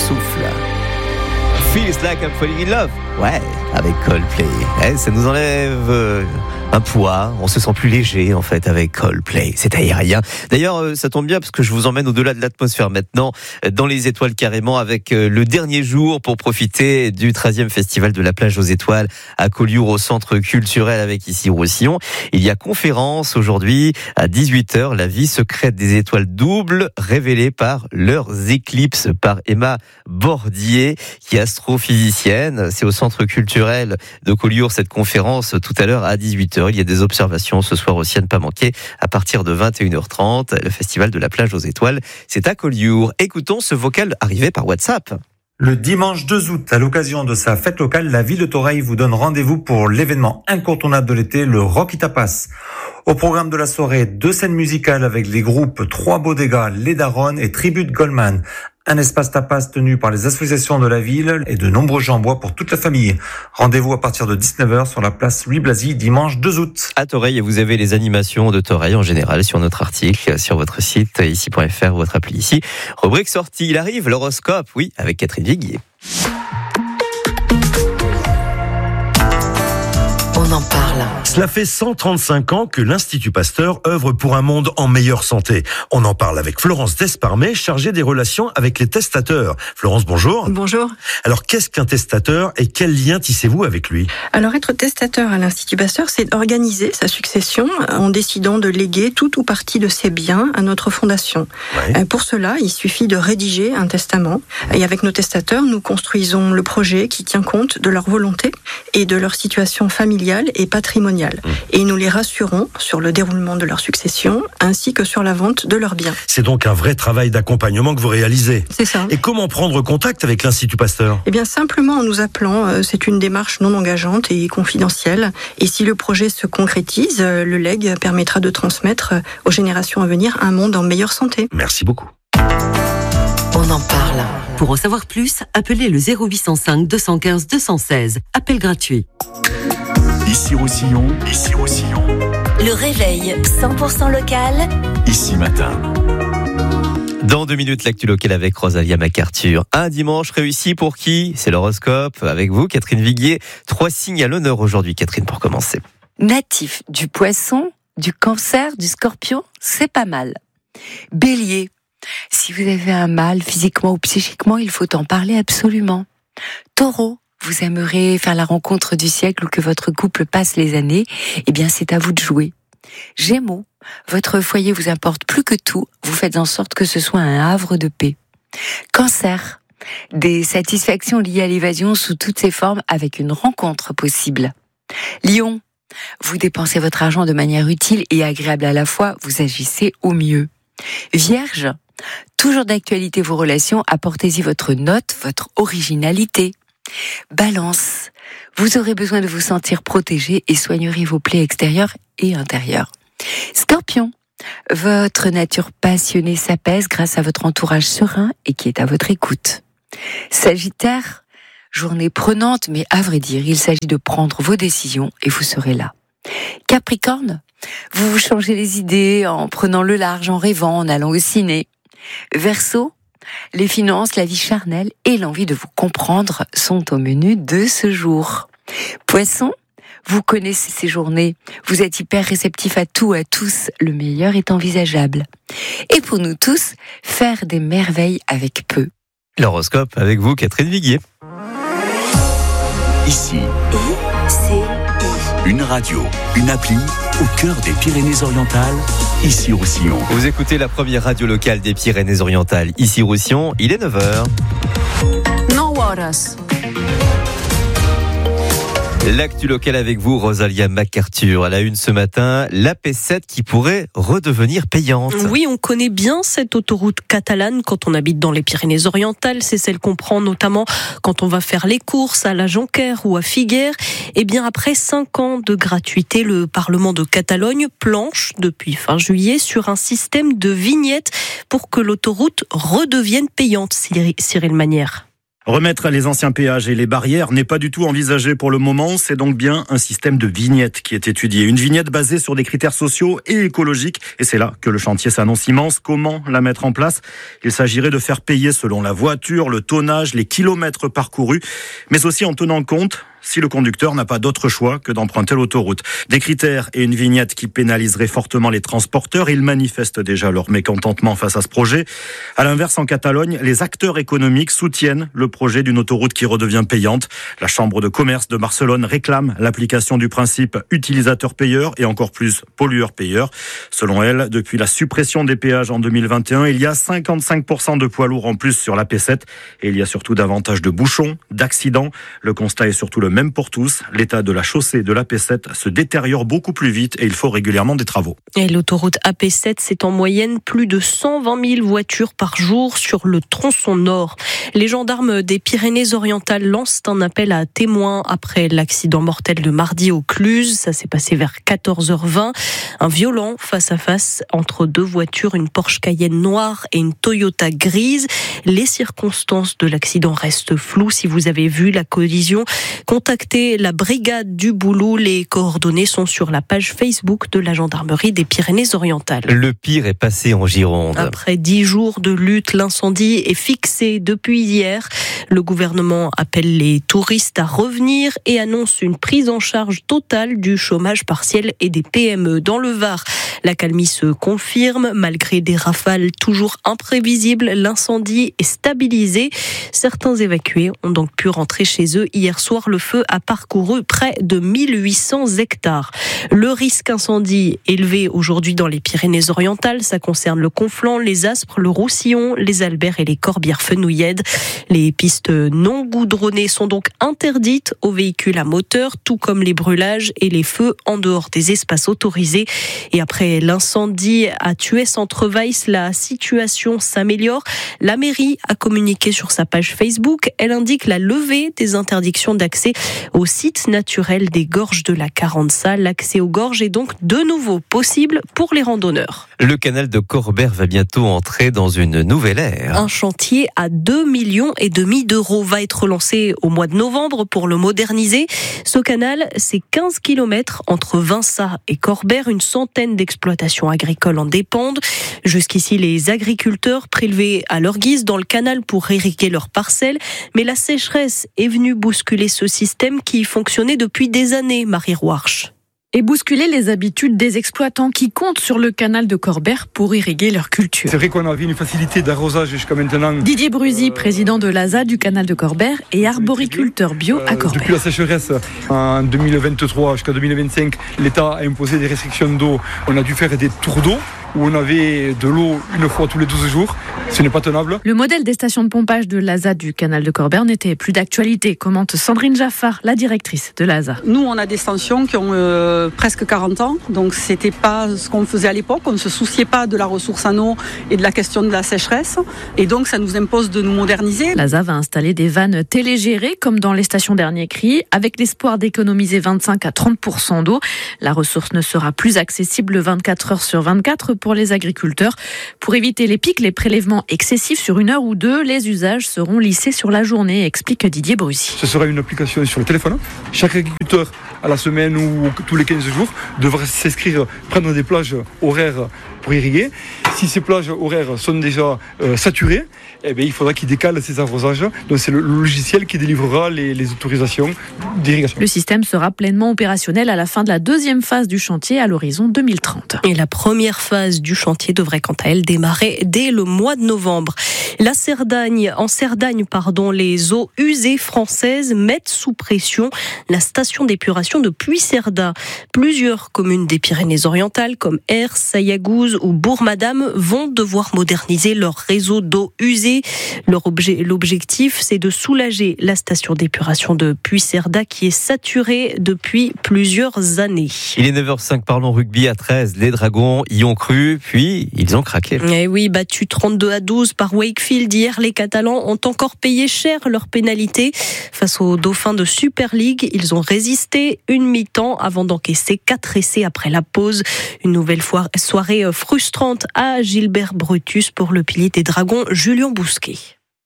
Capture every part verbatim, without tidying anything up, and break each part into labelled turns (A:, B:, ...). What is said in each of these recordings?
A: souffle. Feels like I'm falling in love. Ouais, avec Coldplay. Eh, ça nous enlève euh, un poids. On se sent plus léger, en fait, avec Coldplay. C'est aérien. D'ailleurs, euh, ça tombe bien parce que je vous emmène au-delà de l'atmosphère maintenant, dans les étoiles carrément, avec euh, le dernier jour pour profiter du treizième festival de la plage aux étoiles à Collioure, au centre culturel avec Issy-Roussillon. Il y a conférence aujourd'hui à dix-huit heures. La vie secrète des étoiles doubles révélée par leurs éclipses par Emma Bordier, qui est astrophysicienne. C'est au centre culturel de Collioure, cette conférence tout à l'heure à dix-huit heures. Il y a des observations ce soir aussi à ne pas manquer à partir de vingt et une heures trente. Le festival de la plage aux étoiles, c'est à Collioure. Écoutons ce vocal arrivé par WhatsApp.
B: Le dimanche deux août, à l'occasion de sa fête locale, la ville de Toreil vous donne rendez-vous pour l'événement incontournable de l'été, le Rock It Tapas. Au programme de la soirée, deux scènes musicales avec les groupes Trois Bodegas, Les Daronnes et Tribute Goldman. Un espace tapas tenu par les associations de la ville et de nombreux jeux en bois pour toute la famille. Rendez-vous à partir de dix-neuf heures sur la place Louis Blasi, dimanche deux août.
A: À Toreil, et vous avez les animations de Toreil en général sur notre article, sur votre site ici point f r, votre appli ici. Rubrique sortie, il arrive, l'horoscope, oui, avec Catherine Viguier.
C: On en parle.
D: Cela fait cent trente-cinq ans que l'Institut Pasteur œuvre pour un monde en meilleure santé. On en parle avec Florence Desparmet, chargée des relations avec les testateurs. Florence, bonjour.
E: Bonjour.
D: Alors, qu'est-ce qu'un testateur et quel lien tissez-vous avec lui ?
E: Alors, être testateur à l'Institut Pasteur, c'est organiser sa succession en décidant de léguer tout ou partie de ses biens à notre fondation. Ouais. Pour cela, il suffit de rédiger un testament. Et avec nos testateurs, nous construisons le projet qui tient compte de leur volonté et de leur situation familiale et patrimoniale. Et nous les rassurons sur le déroulement de leur succession ainsi que sur la vente de leurs biens.
D: C'est donc un vrai travail d'accompagnement que vous réalisez.
E: C'est ça.
D: Et comment prendre contact avec l'Institut Pasteur ?
E: Eh bien, simplement en nous appelant. C'est une démarche non engageante et confidentielle. Et si le projet se concrétise, le legs permettra de transmettre aux générations à venir un monde en meilleure santé.
D: Merci beaucoup.
C: On en parle. Pour en savoir plus, appelez le zéro huit cent cinq deux cent quinze deux cent seize. Appel gratuit.
F: Issy-Roussillon, Issy-Roussillon.
G: Le réveil cent pour cent local.
F: Ici matin.
A: Dans deux minutes, l'actu locale avec Rosalia MacArthur. Un dimanche réussi pour qui ? C'est l'horoscope. Avec vous, Catherine Viguier. Trois signes à l'honneur aujourd'hui, Catherine, pour commencer.
H: Natif du poisson, du cancer, du scorpion, c'est pas mal. Bélier, si vous avez un mal physiquement ou psychiquement, il faut en parler absolument. Taureau, vous aimerez faire la rencontre du siècle ou que votre couple passe les années, eh bien c'est à vous de jouer. Gémeaux, votre foyer vous importe plus que tout, vous faites en sorte que ce soit un havre de paix. Cancer, des satisfactions liées à l'évasion sous toutes ses formes avec une rencontre possible. Lion, vous dépensez votre argent de manière utile et agréable à la fois, vous agissez au mieux. Vierge, toujours d'actualité vos relations, apportez-y votre note, votre originalité. Balance, vous aurez besoin de vous sentir protégé et soignerez vos plaies extérieures et intérieures. Scorpion, votre nature passionnée s'apaise grâce à votre entourage serein et qui est à votre écoute. Sagittaire, journée prenante, mais à vrai dire, il s'agit de prendre vos décisions et vous serez là. Capricorne, vous vous changez les idées en prenant le large, en rêvant, en allant au ciné. Verseau, les finances, la vie charnelle et l'envie de vous comprendre sont au menu de ce jour. Poisson, vous connaissez ces journées, vous êtes hyper réceptif à tout, à tous, le meilleur est envisageable. Et pour nous tous, faire des merveilles avec peu.
A: L'horoscope avec vous, Catherine Viguier.
F: Ici,
G: I C I.
F: une radio, une appli au cœur des Pyrénées-Orientales, Issy-Roussillon.
A: Vous écoutez la première radio locale des Pyrénées-Orientales, Issy-Roussillon, il est neuf heures.
H: No horas.
A: L'actu locale avec vous, Rosalia MacArthur. À la une ce matin, l'A P sept qui pourrait redevenir payante.
I: Oui, on connaît bien cette autoroute catalane quand on habite dans les Pyrénées-Orientales. C'est celle qu'on prend notamment quand on va faire les courses à la Jonquère ou à Figueres. Et bien après cinq ans de gratuité, le Parlement de Catalogne planche depuis fin juillet sur un système de vignettes pour que l'autoroute redevienne payante, Cyril Magnière.
J: Remettre les anciens péages et les barrières n'est pas du tout envisagé pour le moment. C'est donc bien un système de vignette qui est étudié. Une vignette basée sur des critères sociaux et écologiques. Et c'est là que le chantier s'annonce immense. Comment la mettre en place ? Il s'agirait de faire payer selon la voiture, le tonnage, les kilomètres parcourus, mais aussi en tenant compte si le conducteur n'a pas d'autre choix que d'emprunter l'autoroute. Des critères et une vignette qui pénaliseraient fortement les transporteurs. Ils manifestent déjà leur mécontentement face à ce projet. À l'inverse, en Catalogne, les acteurs économiques soutiennent le projet d'une autoroute qui redevient payante. La Chambre de commerce de Barcelone réclame l'application du principe utilisateur-payeur et encore plus pollueur-payeur. Selon elle, depuis la suppression des péages en deux mille vingt et un, il y a cinquante-cinq pour cent de poids lourds en plus sur la P sept et il y a surtout davantage de bouchons, d'accidents. Le constat est surtout le même pour tous. L'état de la chaussée de l'A P sept se détériore beaucoup plus vite et il faut régulièrement des travaux.
I: Et l'autoroute A P sept, c'est en moyenne plus de cent vingt mille voitures par jour sur le tronçon nord. Les gendarmes des Pyrénées-Orientales lancent un appel à témoins après l'accident mortel de mardi au Cluse. Ça s'est passé vers quatorze heures vingt. Un violent face-à-face entre deux voitures, une Porsche Cayenne noire et une Toyota grise. Les circonstances de l'accident restent floues. Si vous avez vu la collision, contactez la brigade du Boulou. Les coordonnées sont sur la page Facebook de la gendarmerie des Pyrénées-Orientales.
A: Le pire est passé en Gironde.
I: Après dix jours de lutte, l'incendie est fixé depuis hier. Le gouvernement appelle les touristes à revenir et annonce une prise en charge totale du chômage partiel et des P M E. Dans le Var, la calmie se confirme. Malgré des rafales toujours imprévisibles, l'incendie est stabilisé. Certains évacués ont donc pu rentrer chez eux. Hier soir, le feu a parcouru près de mille huit cents hectares. Le risque incendie élevé aujourd'hui dans les Pyrénées-Orientales, ça concerne le Conflent, les Aspres, le Roussillon, les Alberts et les Corbières-Fenouillèdes. Les pistes non goudronnées sont donc interdites aux véhicules à moteur, tout comme les brûlages et les feux en dehors des espaces autorisés. Et après l'incendie à Thuès-Centre-Weiss, la situation s'améliore. La mairie a communiqué sur sa page Facebook. Elle indique la levée des interdictions d'accès au site naturel des gorges de la Carença. L'accès aux gorges est donc de nouveau possible pour les randonneurs.
A: Le canal de Corbère va bientôt entrer dans une nouvelle ère.
I: Un chantier à deux millions et demi d'euros va être lancé au mois de novembre pour le moderniser. Ce canal, c'est quinze kilomètres entre Vinça et Corbère. Une centaine d'exploitations agricoles en dépendent. Jusqu'ici, les agriculteurs prélevaient à leur guise dans le canal pour irriguer leurs parcelles. Mais la sécheresse est venue bousculer ce système qui fonctionnait depuis des années, Marie Rouarche.
K: Et bousculer les habitudes des exploitants qui comptent sur le canal de Corbère pour irriguer leur culture.
L: C'est vrai qu'on avait une facilité d'arrosage jusqu'à maintenant.
K: Didier Bruzy, président de l'A S A du canal de Corbère et arboriculteur bio à Corbère.
L: Depuis la sécheresse en deux mille vingt-trois jusqu'à deux mille vingt-cinq, l'État a imposé des restrictions d'eau. On a dû faire des tours d'eau où on avait de l'eau une fois tous les douze jours. Ce n'est pas tenable.
K: Le modèle des stations de pompage de l'A S A du canal de Corbère n'était plus d'actualité, commente Sandrine Jaffard, la directrice de l'A S A.
M: Nous, on a des stations qui ont euh, presque quarante ans, donc c'était pas ce qu'on faisait à l'époque. On ne se souciait pas de la ressource en eau et de la question de la sécheresse. Et donc, ça nous impose de nous moderniser.
K: L'A S A va installer des vannes télégérées, comme dans les stations Dernier Cri, avec l'espoir d'économiser vingt-cinq à trente pour cent d'eau. La ressource ne sera plus accessible vingt-quatre heures sur vingt-quatre pour les agriculteurs. Pour éviter les pics, les prélèvements excessifs sur une heure ou deux, les usages seront lissés sur la journée, explique Didier Bruzy.
L: Ce sera une application sur le téléphone. Chaque agriculteur, à la semaine ou tous les quinze jours, devra s'inscrire, prendre des plages horaires pour irriguer. Si ces plages horaires sont déjà euh, saturées, eh bien, il faudra qu'il décale ces arrosages. Donc c'est le logiciel qui délivrera les, les autorisations d'irrigation.
K: Le système sera pleinement opérationnel à la fin de la deuxième phase du chantier à l'horizon deux mille trente.
I: Et la première phase du chantier devrait quant à elle démarrer dès le mois de novembre. La Cerdagne, en Cerdagne, pardon, les eaux usées françaises mettent sous pression la station d'épuration de Puy-Cerda. Plusieurs communes des Pyrénées-Orientales comme Ers, Sayagouz ou Bourg-Madame vont devoir moderniser leur réseau d'eau usée. Leur objet, l'objectif, c'est de soulager la station d'épuration de Puy-Cerda qui est saturée depuis plusieurs années.
A: Il est neuf heures cinq, parlons rugby à treize. Les Dragons y ont cru, puis ils ont craqué.
I: Eh oui, battus trente-deux à douze par Wakefield hier, les Catalans ont encore payé cher leur pénalité. Face aux Dauphins de Super League, ils ont résisté une mi-temps avant d'encaisser quatre essais après la pause. Une nouvelle fois, soirée frustrante à Gilbert Brutus pour le pilier des Dragons, Julien Bousquet.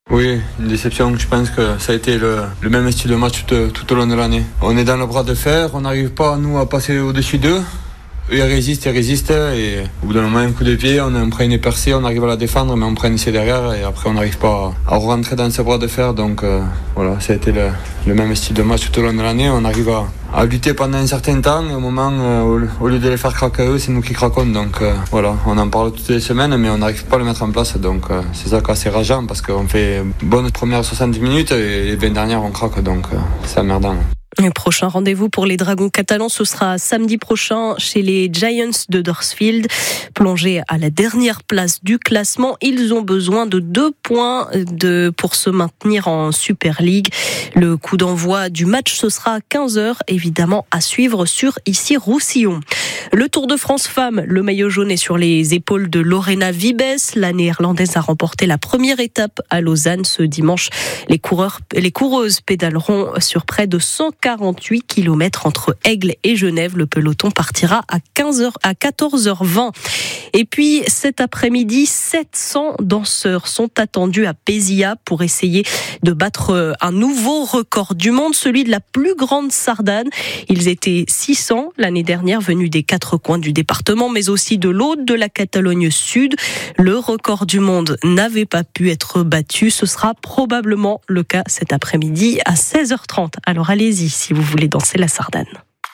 N: Oui, une déception. Je pense que ça a été le, le même style de match tout, tout au long de l'année. On est dans le bras de fer, on n'arrive pas, nous, à passer au-dessus d'eux. Eux, ils résistent, ils résistent, et au bout d'un moment, un coup de pied, on prend une percée, on arrive à la défendre, mais on prend une essai derrière, et après, on n'arrive pas à, à rentrer dans ce bras de fer. Donc euh, voilà, ça a été le, le même style de match tout au long de l'année. On arrive à, à lutter pendant un certain temps, et au moment, euh, au, au lieu de les faire craquer eux, c'est nous qui craquons. Donc euh, voilà, on en parle toutes les semaines, mais on n'arrive pas à le mettre en place. Donc euh, c'est ça qui est assez rageant, parce qu'on fait bonne première soixante minutes, et les vingt dernières, on craque, donc euh, c'est emmerdant.
I: Le prochain rendez-vous pour les Dragons catalans, ce sera samedi prochain chez les Giants de Dorsfield. Plongés à la dernière place du classement, ils ont besoin de deux points de, pour se maintenir en Super League. Le coup d'envoi du match, ce sera à quinze heures, évidemment à suivre sur Issy-Roussillon. Le Tour de France Femmes, le maillot jaune est sur les épaules de Lorena Wiebes. La néerlandaise a remporté la première étape à Lausanne ce dimanche. Les coureurs, les coureuses pédaleront sur près de cent quarante-huit kilomètres entre Aigle et Genève. Le peloton partira à quinze heures, à quatorze heures vingt. Et puis cet après-midi, sept cents danseurs sont attendus à Pézilla pour essayer de battre un nouveau record du monde, celui de la plus grande sardane. Ils étaient six cents l'année dernière, venus des quatre coins du département, mais aussi de l'autre, de la Catalogne Sud. Le record du monde n'avait pas pu être battu. Ce sera probablement le cas cet après-midi à seize heures trente. Alors allez-y si vous voulez danser la sardane.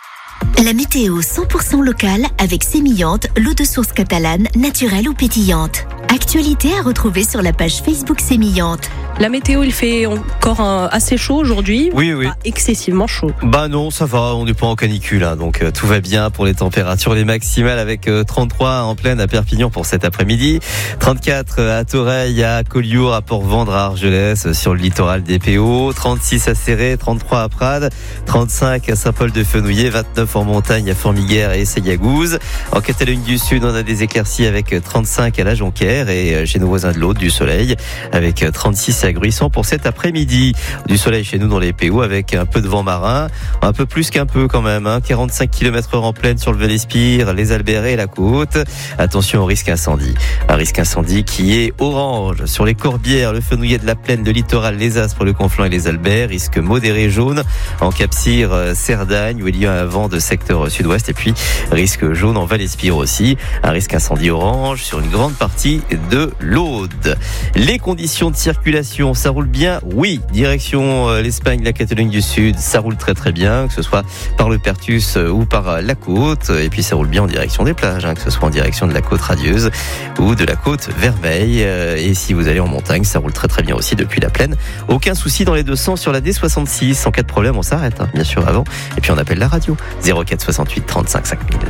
O: La météo cent pour cent locale avec Sémillante, l'eau de source catalane, naturelle ou pétillante. Actualité à retrouver sur la page Facebook Sémillante.
I: La météo, il fait encore un, assez chaud aujourd'hui.
A: Oui, oui.
I: Pas excessivement chaud.
A: Bah non, ça va, on n'est pas en canicule, hein, donc euh, tout va bien pour les températures. Les maximales avec euh, trente-trois en pleine à Perpignan pour cet après-midi, trente-quatre à Toreil, à Collioure, à Port-Vendre, à Argelès, sur le littoral des P O, trente-six à Céré, trente-trois à Prades, trente-cinq à Saint-Paul-de-Fenouillet, vingt-neuf en montagne à Formiguères et Essayagouze. En Catalogne du Sud, on a des éclaircies avec trente-cinq à La Jonquière et chez nos voisins de l'Aude, du soleil avec trente-six à Gruissan pour cet après-midi. Du soleil chez nous dans les P O avec un peu de vent marin, un peu plus qu'un peu quand même, hein, quarante-cinq kilomètres heure en pleine sur le Val-Espire, les Alberets et la côte. Attention au risque incendie. Un risque incendie qui est orange sur les Corbières, le Fenouillet de la Plaine, le littoral, les Aspres, le Conflans et les Albert. Risque modéré jaune en Cap-Cyr, Cerdagne où il y a un vent de secteur sud-ouest, et puis risque jaune en Val-Espire aussi. Un risque incendie orange sur une grande partie de l'Aude. Les conditions de circulation, ça roule bien? Oui, direction l'Espagne, la Catalogne du Sud, ça roule très très bien, que ce soit par le Pertus ou par la côte. Et puis ça roule bien en direction des plages, hein, que ce soit en direction de la côte radieuse ou de la côte Vermeille. Et si vous allez en montagne, ça roule très très bien aussi depuis la plaine. Aucun souci dans les deux sens sur la D soixante-six. En cas de problème, on s'arrête, hein, bien sûr, avant. Et puis on appelle la radio. zéro quatre soixante-huit trente-cinq cinq mille.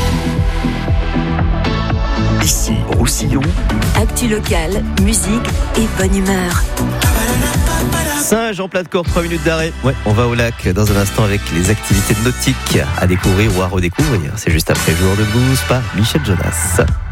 F: Ici, Roussillon.
G: Actu locale, musique et bonne humeur.
A: Singe en plat de corps, trois minutes d'arrêt. Ouais, on va au lac dans un instant avec les activités nautiques à découvrir ou à redécouvrir. C'est juste après Jour de blues par Michel Jonas.